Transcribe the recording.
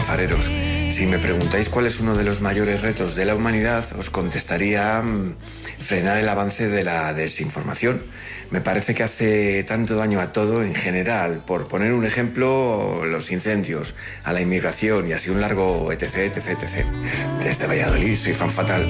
alfareros. Si me preguntáis cuál es uno de los mayores retos de la humanidad, os contestaría frenar el avance de la desinformación. Me parece que hace tanto daño a todo en general. Por poner un ejemplo, los incendios, a la inmigración y así un largo etc, etc, etc. Desde Valladolid soy fan fatal.